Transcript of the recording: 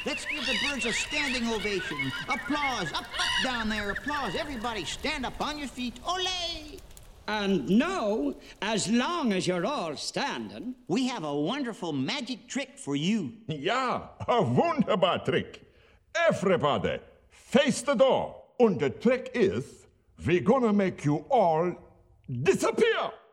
Let's give the birds a standing ovation. Applause. Up, down there. Applause. Everybody stand up on your feet. Ole! And now, as long as you're all standing, we have a wonderful magic trick for you. Ja, a wunderbar trick. Everybody, face the door. And the trick is, we're gonna make you all disappear.